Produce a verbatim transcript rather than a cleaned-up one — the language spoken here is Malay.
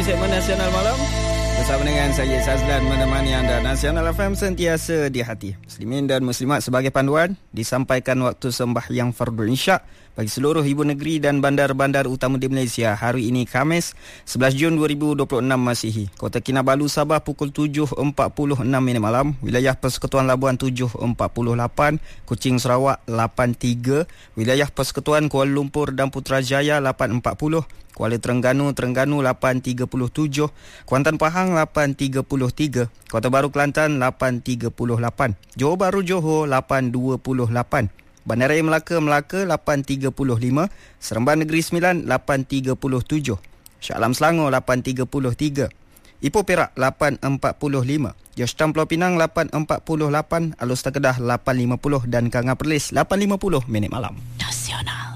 ini segmen Nasional Malam bersama dengan saya Sazlan menemani anda. Nasional F M sentiasa di hati. Muslimin dan muslimat, sebagai panduan disampaikan waktu sembahyang Fardhu Isyak bagi seluruh ibu negeri dan bandar-bandar utama di Malaysia. Hari ini Khamis sebelas Jun dua ribu dua puluh enam Masihi. Kota Kinabalu Sabah pukul tujuh empat puluh enam minit malam. Wilayah Persekutuan Labuan tujuh empat puluh lapan. Kuching Sarawak lapan tiga. Wilayah Persekutuan Kuala Lumpur dan Putrajaya lapan empat puluh. Kuala Terengganu, Terengganu lapan tiga puluh tujuh, Kuantan Pahang lapan tiga puluh tiga, Kota Baru Kelantan lapan tiga puluh lapan, Johor Bahru Johor lapan dua puluh lapan, Bandaraya Melaka Melaka lapan tiga puluh lima, Seremban Negeri Sembilan lapan tiga puluh tujuh, Shah Alam Selangor lapan tiga puluh tiga, Ipoh Perak lapan empat puluh lima, Georgetown Pulau Pinang lapan empat puluh lapan, Alor Setar Kedah lapan lima puluh dan Kanga Perlis lapan lima puluh minit malam. Nasional.